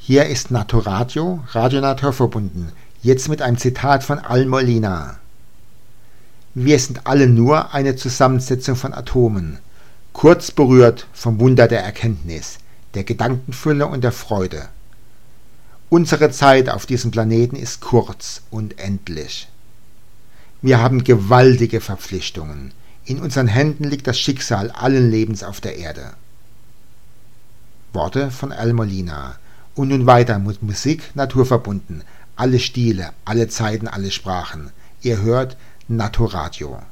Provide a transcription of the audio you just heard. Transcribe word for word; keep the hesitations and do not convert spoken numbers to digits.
Hier ist Naturradio, Radio Naturverbunden, jetzt mit einem Zitat von Al Molina. Wir sind alle nur eine Zusammensetzung von Atomen, kurz berührt vom Wunder der Erkenntnis, der Gedankenfülle und der Freude. Unsere Zeit auf diesem Planeten ist kurz und endlich. Wir haben gewaltige Verpflichtungen. In unseren Händen liegt das Schicksal allen Lebens auf der Erde. Worte von Al Molina. Und nun weiter mit Musik naturverbunden. Alle Stile, alle Zeiten, alle Sprachen. Ihr hört Naturradio.